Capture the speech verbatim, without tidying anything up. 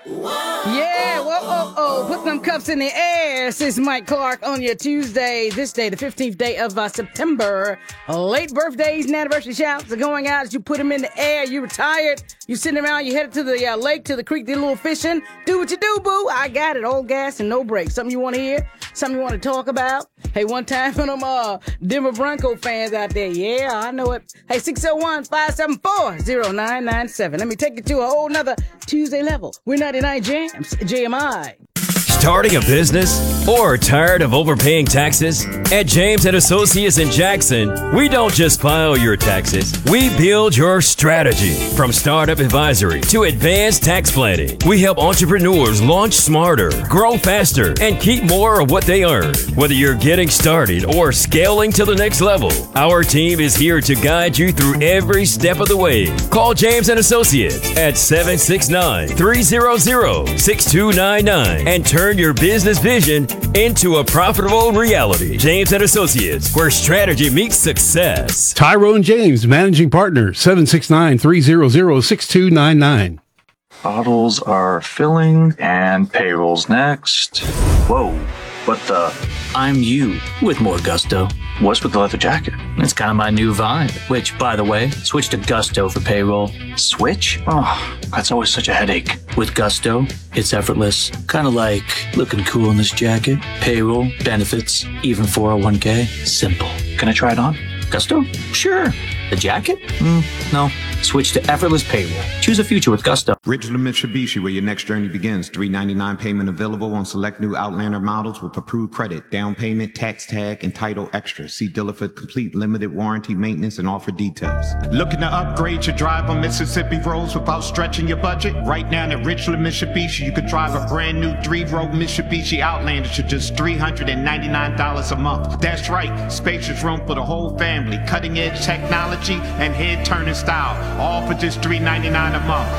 Yeah, whoa, oh, oh, put them cups in the air. This is Mike Clark on your Tuesday, this day, the fifteenth day of uh, September. Late birthdays and anniversary shouts are going out as you put them in the air. You retired, you sitting around, you headed to the uh, lake, to the creek, did a little fishing. Do what you do, boo. I got it, all gas and no brakes. Something you want to hear? Something you want to talk about? Hey, one time for them uh, Denver Bronco fans out there. Yeah, I know it. Hey, six oh one, five seven four, oh nine nine seven. Let me take you to a whole nother Tuesday level. We're ninety-nine Jams, J M I. Starting a business or tired of overpaying taxes? At James and Associates in Jackson, we don't just file your taxes, we build your strategy. From startup advisory to advanced tax planning, we help entrepreneurs launch smarter, grow faster, and keep more of what they earn. Whether you're getting started or scaling to the next level, our team is here to guide you through every step of the way. Call James and Associates at seven six nine, three hundred, six two nine nine and turn your business vision into a profitable reality. James and Associates, where strategy meets success. Tyrone James, managing partner, seven six nine, three hundred, six two nine nine. Bottles are filling and payroll's next. Whoa, what the? I'm you with more gusto. What's with the leather jacket? It's kind of my new vibe, which, by the way, switch to Gusto for payroll. Switch? Oh, that's always such a headache. With Gusto, it's effortless. Kind of like looking cool in this jacket. Payroll, benefits, even four oh one k. Simple. Can I try it on? Gusto? Sure. The jacket? Mm, no. Switch to effortless payroll. Choose a future with Gusto. Ridgeland Mitsubishi, where your next journey begins. three ninety-nine payment available on select new Outlander models with approved credit, down payment, tax tag, and title extra. See dealer for complete limited warranty maintenance and offer details. Looking to upgrade your drive on Mississippi roads without stretching your budget? Right now at Ridgeland Mitsubishi, you could drive a brand new three-row Mitsubishi Outlander for just three hundred ninety-nine dollars a month. That's right, spacious room for the whole family, cutting-edge technology and head-turning style, all for just three ninety-nine a month.